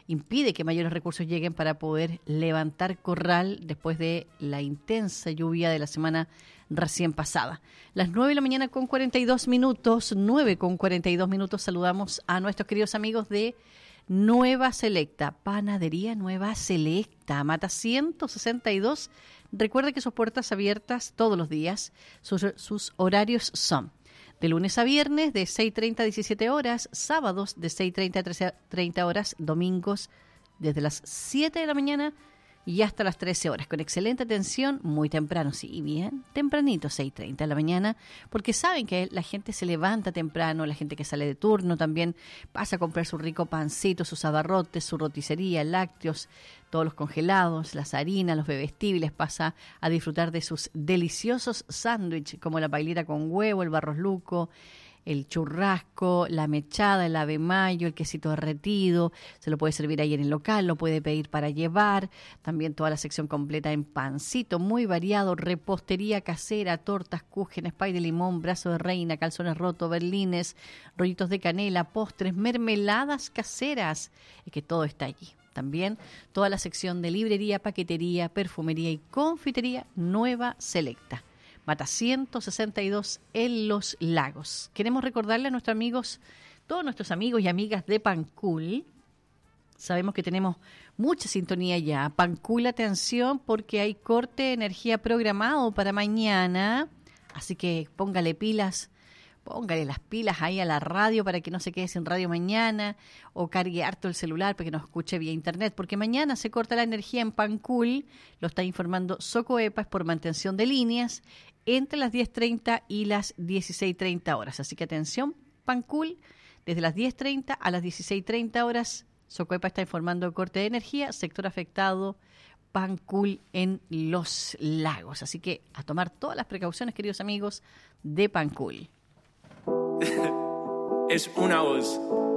impide que mayores recursos lleguen para poder levantar corral después de la intensa lluvia de la semana recién pasada. Las 9 de la mañana con 42 minutos, 9 con 42 minutos, saludamos a nuestros queridos amigos de Nueva Selecta, Panadería Nueva Selecta, Mata 162. Recuerde que sus puertas abiertas todos los días, sus horarios son de lunes a viernes de 6:30 a 17 horas, sábados de 6:30 a 13:30 horas, domingos desde las 7 de la mañana y hasta las 13 horas, con excelente atención, muy temprano, sí, bien tempranito, 6:30 de la mañana, porque saben que la gente se levanta temprano, la gente que sale de turno también pasa a comprar su rico pancito, sus abarrotes, su roticería, lácteos, todos los congelados, las harinas, los bebestibles, pasa a disfrutar de sus deliciosos sándwiches, como la pailita con huevo, el barros luco, el churrasco, la mechada, el ave mayo, el quesito derretido, se lo puede servir ahí en el local, lo puede pedir para llevar, también toda la sección completa en pancito, muy variado, repostería casera, tortas, cúgenes, pay de limón, brazo de reina, calzones rotos, berlines, rollitos de canela, postres, mermeladas caseras, es que todo está allí. También toda la sección de librería, paquetería, perfumería y confitería Nueva Selecta. Mata 162 en Los Lagos. Queremos recordarle a nuestros amigos, todos nuestros amigos y amigas de Pancul. Sabemos que tenemos mucha sintonía ya. Pancul, atención, porque hay corte de energía programado para mañana. Así que póngale las pilas ahí a la radio para que no se quede sin radio mañana, o cargue harto el celular para que nos escuche vía internet, porque mañana se corta la energía en Pancul, lo está informando Socoepa, es por mantención de líneas entre las 10:30 y las 16:30 horas. Así que atención, Pancul, desde las 10:30 a las 16:30 horas, Socoepa está informando de corte de energía, sector afectado, Pancul en Los Lagos. Así que a tomar todas las precauciones, queridos amigos de Pancul. Es una voz.